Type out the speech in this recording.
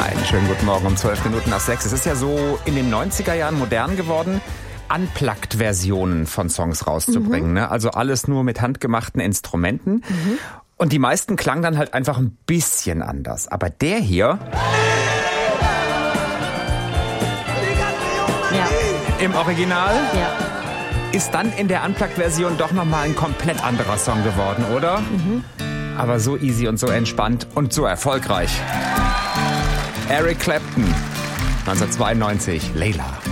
Einen schönen guten Morgen um 6:12. Es ist ja so in den 90er Jahren modern geworden, Unplugged-Versionen von Songs rauszubringen. Ne? Also alles nur mit handgemachten Instrumenten. Und die meisten klangen dann halt einfach ein bisschen anders. Aber der hier... Im Original ist dann in der Unplugged-Version doch nochmal ein komplett anderer Song geworden, oder? Aber so easy und so entspannt und so erfolgreich. Eric Clapton, 1992, Layla.